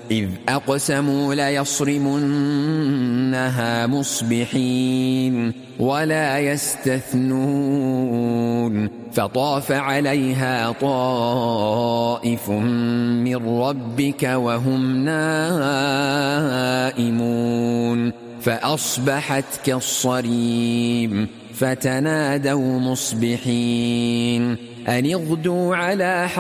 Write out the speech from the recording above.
إذ أقسموا ليصرمنها مصبحين ولا يستثنون فطاف عليها طائف من ربك وهم نائمون فأصبحت كالصريم فتنادوا مصبحين أن اغدوا على